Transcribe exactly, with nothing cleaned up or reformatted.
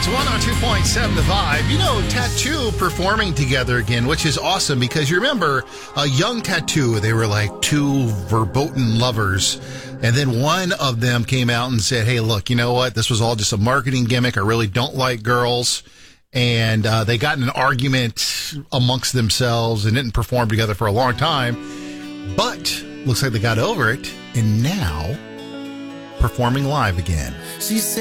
It's one oh two point seven The Vibe. You know, Tattoo performing together again, which is awesome because you remember a young Tattoo, they were like two verboten lovers. And then one of them came out and said, hey, look, you know what? This was all just a marketing gimmick. I really don't like girls. And uh, they got in an argument amongst themselves and didn't perform together for a long time. But looks like they got over it and now performing live again. She said